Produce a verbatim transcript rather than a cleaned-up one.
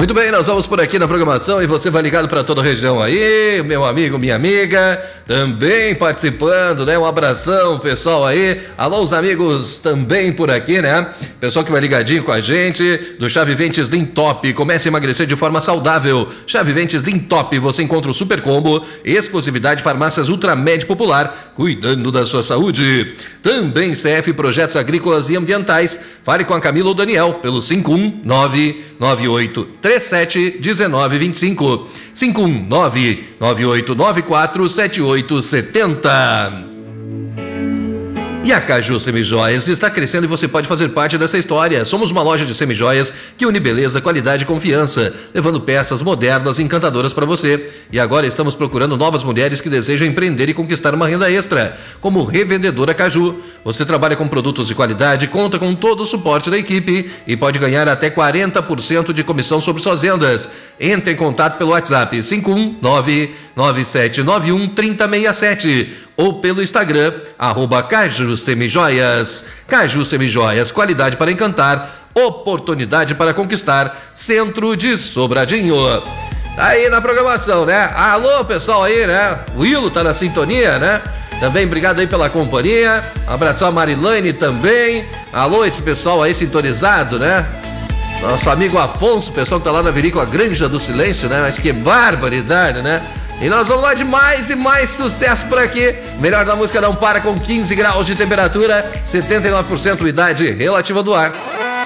Muito bem, nós vamos por aqui na programação e você vai ligado para toda a região aí, meu amigo, minha amiga, também participando, né? Um abração, pessoal aí. Alô, os amigos também por aqui, né? Pessoal que vai ligadinho com a gente, do Chá Viventes Lintop. Comece a emagrecer de forma saudável. Chá Viventes Lintop, você encontra o super combo, exclusividade farmácias Ultramed Popular, cuidando da sua saúde. Também C F Projetos Agrícolas e Ambientais. Fale com a Camila ou Daniel pelo cinco um nove nove oito três sete um nove dois cinco, cinco um nove nove oito nove quatro sete oito sete zero. E a Caju Semijoias está crescendo e você pode fazer parte dessa história. Somos uma loja de semijoias que une beleza, qualidade e confiança, levando peças modernas e encantadoras para você. E agora estamos procurando novas mulheres que desejam empreender e conquistar uma renda extra, como revendedora Caju. Você trabalha com produtos de qualidade, conta com todo o suporte da equipe e pode ganhar até quarenta por cento de comissão sobre suas vendas. Entre em contato pelo WhatsApp cinco um nove nove sete nove um três zero seis sete ou pelo Instagram, arroba Caju Semijoias. Caju Semijoias, qualidade para encantar, oportunidade para conquistar, Centro de Sobradinho. Tá aí na programação, né? Alô, pessoal aí, né? O Willo tá na sintonia, né? Também obrigado aí pela companhia. Abração a Marilane também. Alô, esse pessoal aí sintonizado, né? Nosso amigo Afonso, pessoal que tá lá na vinícola Granja do Silêncio, né? Mas que barbaridade, né? E nós vamos lá de mais e mais sucesso por aqui. Melhor da música não para, com quinze graus de temperatura, setenta e nove por cento umidade relativa do ar.